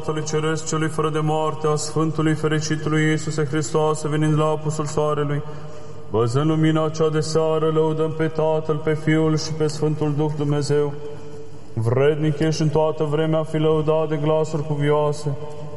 Tatălui Ceresc, celui fără de moarte, a Sfântului Fericitului Iisuse Hristos, venind la apusul Soarelui, văzând lumina cea de seară, lăudăm pe Tatăl, pe Fiul și pe Sfântul Duh Dumnezeu. Vrednic ești în toată vremea, fi lăudat de glasuri cuvioase,